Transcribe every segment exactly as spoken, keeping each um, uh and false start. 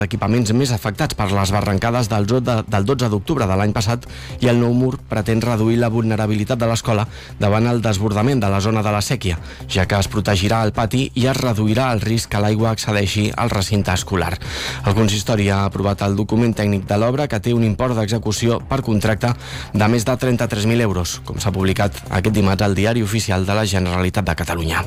equipaments més afectats per les barrancades del dotze d'octubre de l'any passat, i el nou mur pretén reduir la vulnerabilitat de l'escola davant el desbordament de la zona de la séquia, ja que es protegirà el pati i es reduirà el risc que l'aigua accedeixi al recinte escolar. El consistori ha aprovat el document tècnic de l'obra, que té un import d'execució per contracte de més de trenta-tres mil euros, com s'ha publicat aquest dimarts al Diari Oficial de la Generalitat de Catalunya.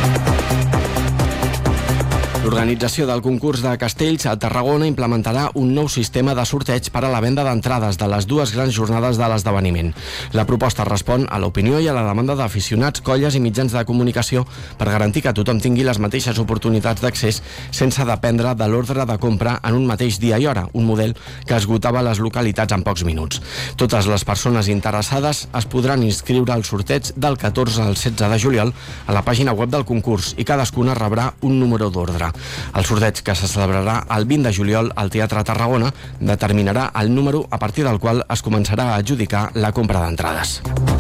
L'organització del concurs de Castells a Tarragona implementarà un nou sistema de sorteig per a la venda d'entrades de les dues grans jornades de l'esdeveniment. La proposta respon a l'opinió i a la demanda d'aficionats, colles i mitjans de comunicació per garantir que tothom tingui les mateixes oportunitats d'accés sense dependre de l'ordre de compra en un mateix dia i hora, un model que esgotava les localitats en pocs minuts. Totes les persones interessades es podran inscriure al sorteig del catorze al setze de juliol a la pàgina web del concurs i cadascuna rebrà un número d'ordre. El sorteig, que se celebrarà el vint de juliol al Teatre Tarragona, determinarà el número a partir del qual es començarà a adjudicar la compra d'entrades.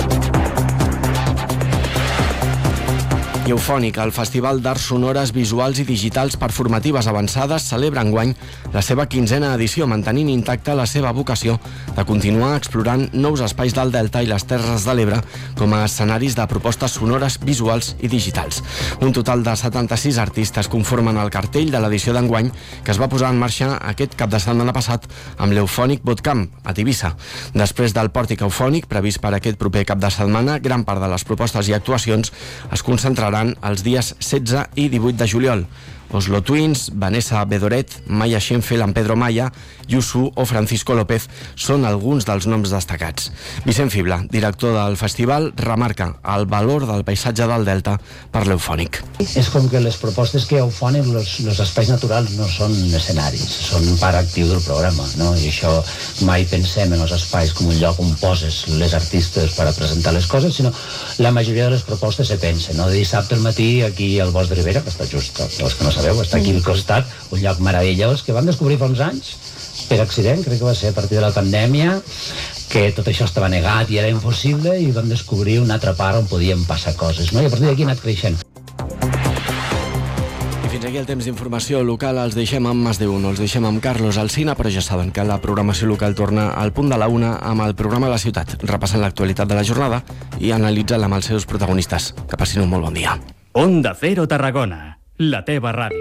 I Eufònic, el Festival d'Arts Sonores, Visuals i Digitals Performatives Avançades, celebra enguany la seva quinzena edició, mantenint intacta la seva vocació de continuar explorant nous espais del Delta i les Terres de l'Ebre com a escenaris de propostes sonores, visuals i digitals. Un total de setanta-sis artistes conformen el cartell de l'edició d'enguany, que es va posar en marxa aquest cap de setmana passat amb l'Eufònic Bootcamp a Tivissa. Després del pòrtic eufònic, previst per aquest proper cap de setmana, gran part de les propostes i actuacions es concentraran els dies setze i divuit de juliol. Oslo Twins, Vanessa Bedoret, Maya Schenfeld amb Pedro Maya, Yusu o Francisco López són alguns dels noms destacats. Vicent Fibla, director del festival, remarca el valor del paisatge del Delta per l'Eufònic. És com que les propostes que Eufònic, els, els espais naturals no són escenaris, són part actiu del programa, no? I això mai pensem en els espais com un lloc on poses les artistes per a presentar les coses, sinó la majoria de les propostes se pensen, no? De dissabte al matí aquí al Bosc de Ribera, que està just, els que no sabeu, està aquí al costat, un lloc meravellós que vam descobrir fa uns anys, per accident, crec que va ser a partir de la pandèmia, que tot això estava negat i era impossible, i vam descobrir una altra part on podíem passar coses, no? I a partir d'aquí ha anat creixent. I fins aquí el temps d'informació local. Els deixem amb Más de Uno, els deixem amb Carlos Alsina, però ja saben que la programació local torna al punt de la una amb el programa La Ciutat, repassant l'actualitat de la jornada i analitzant amb els seus protagonistes. Que passin un molt bon dia. Onda Cero Tarragona, la teva ràdio.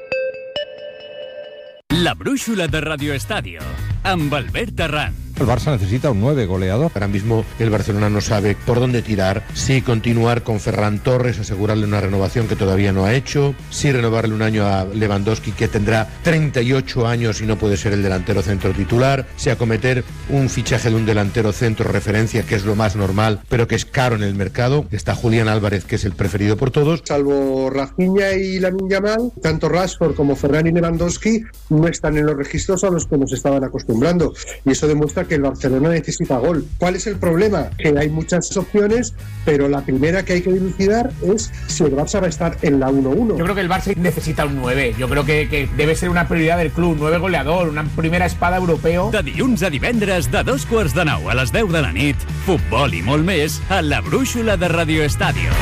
La brúixola de Radio Estadio, amb Albert Terrán. El Barça necesita un nueve goleador. Ahora mismo el Barcelona no sabe por dónde tirar, si continuar con Ferran Torres, asegurarle una renovación que todavía no ha hecho, si renovarle un año a Lewandowski, que tendrá treinta y ocho años y no puede ser el delantero centro titular, si acometer un fichaje de un delantero centro referencia, que es lo más normal, pero que es caro en el mercado. Está Julián Álvarez, que es el preferido por todos. Salvo Rafinha y Lamine Yamal, tanto Rashford como Ferran y Lewandowski no están en los registros a los que nos estaban acostumbrando, y eso demuestra que el Barcelona necesita gol. ¿Cuál es el problema? Que hay muchas opciones, pero la primera que hay que dilucidar es si el Barça va a estar en la uno uno. Yo creo que el Barça necesita un nueve. Yo creo que, que debe ser una prioridad del club. nueve goleador, una primera espada europeo. De dilluns a divendres, de dos quarts de nou a les deu de la nit, futbol i molt més a la brúixola de Radio Estadio.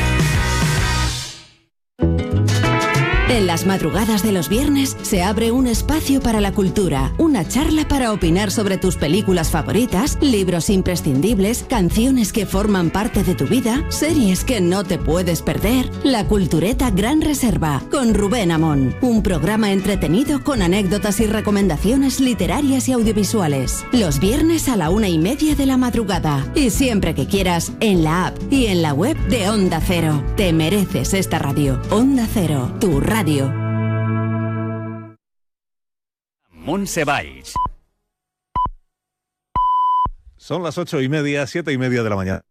En las madrugadas de los viernes se abre un espacio para la cultura, una charla para opinar sobre tus películas favoritas, libros imprescindibles, canciones que forman parte de tu vida, series que no te puedes perder. La Cultureta Gran Reserva, con Rubén Amón. Un programa entretenido con anécdotas y recomendaciones literarias y audiovisuales. Los viernes a la una y media de la madrugada. Y siempre que quieras, en la app y en la web de Onda Cero. Te mereces esta radio. Onda Cero, tu radio. Montse Valls. Son las ocho y media, siete y media de la mañana.